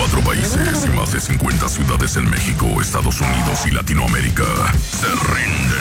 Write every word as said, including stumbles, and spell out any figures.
veinticuatro países y más de cincuenta ciudades en México, Estados Unidos y Latinoamérica se rinden